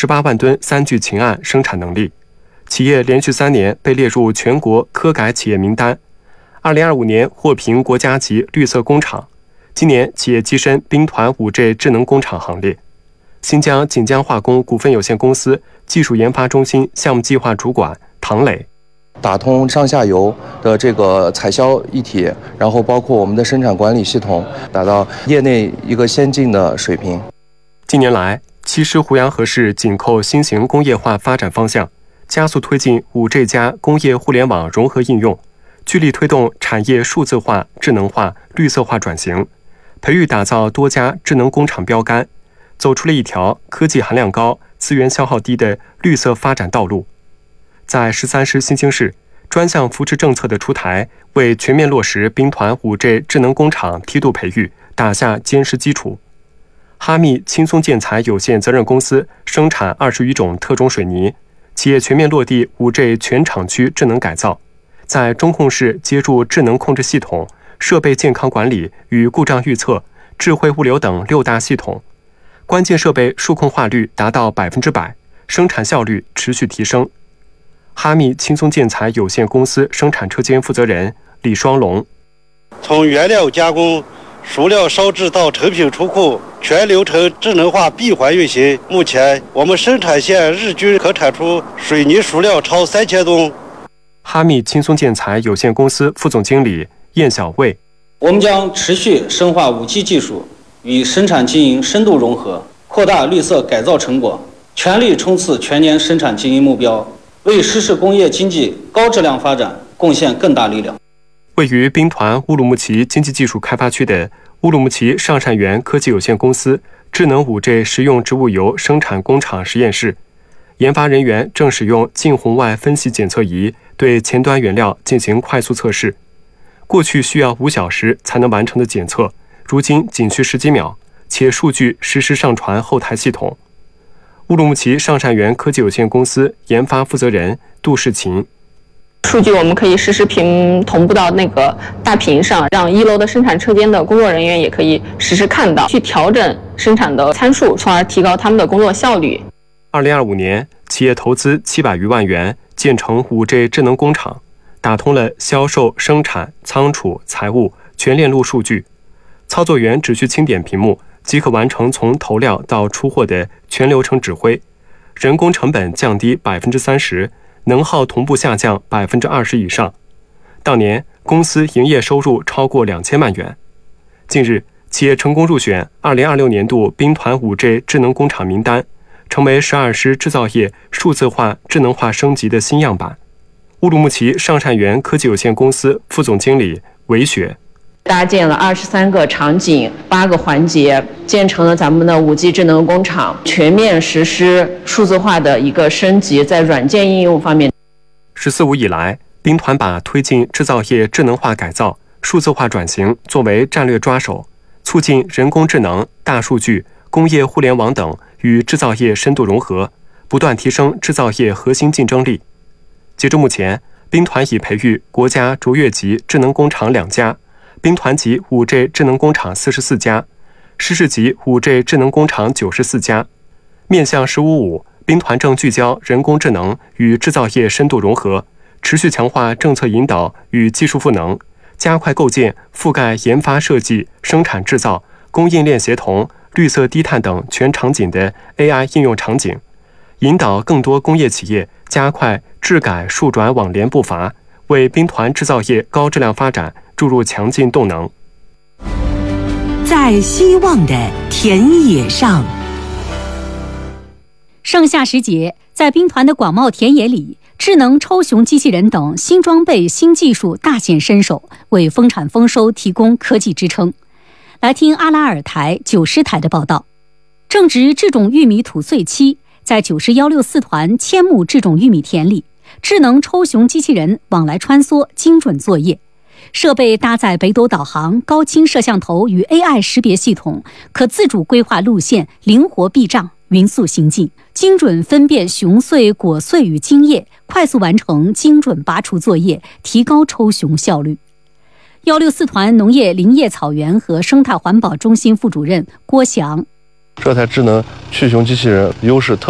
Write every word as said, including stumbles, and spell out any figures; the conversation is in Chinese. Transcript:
十八万吨三聚氰胺生产能力。企业连续三年被列入全国科改企业名单，二零二五年获评国家级绿色工厂。今年企业跻身兵团 五 G 智能工厂行列。新疆锦江化工股份有限公司技术研发中心项目计划主管唐磊。 打通上下游的这个采销一体，然后包括我们的生产管理系统，达到业内一个先进的水平。 近年来，七师胡杨河市紧扣新型工业化发展方向，加速推进 五 G 加工业互联网融合应用，聚力推动产业数字化、智能化、绿色化转型，培育打造多家智能工厂标杆，走出了一条科技含量高、资源消耗低的绿色发展道路。在十三师新兴市，专项扶持政策的出台，为全面落实兵团 五 G 智能工厂梯度培育打下坚实基础。哈密轻松建材有限责任公司生产二十余种特种水泥，企业全面落地 五 G 全厂区智能改造，在中控室接入智能控制系统、设备健康管理与故障预测、智慧物流等六大系统，关键设备数控化率达到百分之百，生产效率持续提升。哈密轻松建材有限公司生产车间负责人李双龙： 从原料加工、熟料烧制到成品出库，全流程智能化闭环运行。目前，我们生产线日均可产出水泥熟料超三千吨。 哈密轻松建材有限公司副总经理燕小卫： 我们将持续深化 五 G 技术与生产经营深度融合，扩大绿色改造成果，全力冲刺全年生产经营目标，为实施工业经济高质量发展贡献更大力量。 位于兵团乌鲁木齐经济技术开发区的乌鲁木齐上善源科技有限公司智能 五 G 食用植物油生产工厂实验室，研发人员正使用近红外分析检测仪对前端原料进行快速测试。过去需要五小时才能完成的检测，如今仅需十几秒，且数据实时上传后台系统。乌鲁木齐上善源科技有限公司研发负责人杜世琴： 数据我们可以实时屏同步到那个大屏上，让一楼的生产车间的工作人员也可以实时看到，去调整生产的参数，从而提高他们的工作效率。 二零二五年，企业投资七百余万元建成 五 G 智能工厂，打通了销售、生产、仓储、财务全链路数据，操作员只需轻点屏幕，即可完成从投料到出货的全流程指挥，人工成本降低百分之三十，能耗同步下降百分之二十以上。当年公司营业收入超过两千万元。近日，企业成功入选二零二六年度兵团 五 G 智能工厂名单，成为十二师制造业数字化、智能化升级的新样板。乌鲁木齐上善源科技有限公司副总经理韦雪： 搭建了二十三个场景、八个环节，建成了咱们的 五 G 智能工厂，全面实施数字化的一个升级，在软件应用方面。 十四五以来，兵团把推进制造业智能化改造、数字化转型作为战略抓手，促进人工智能、大数据、工业互联网等与制造业深度融合，不断提升制造业核心竞争力。截至目前，兵团已培育国家卓越级智能工厂两家，兵团级 五 G 智能工厂四十四家，师事级 五 G 智能工厂九十四家。面向十五五，兵团正聚焦人工智能与制造业深度融合，持续强化政策引导与技术赋能，加快构建覆盖研发设计、生产制造、供应链协同、绿色低碳等全场景的 A I 应用场景，引导更多工业企业加快质改数转网联步伐，为兵团制造业高质量发展注入强劲动能。 在希望的田野上， 盛夏时节，在兵团的广袤田野里，智能抽熊机器人等新装备、新技术大显身手，为丰产丰收提供科技支撑。来听阿拉尔台、九师台的报道。正值制种玉米吐穗期，在九师一六四团千亩制种玉米田里，智能抽熊机器人往来穿梭，精准作业。设备搭载北斗导航、高清摄像头与 A I 识别系统，可自主规划路线，灵活避障，匀速行进，精准分辨熊穗、果穗与茎叶，快速完成精准拔除作业，提高抽熊效率。一六四团农业林业草原和生态环保中心副主任郭翔： 这台智能去熊机器人优势特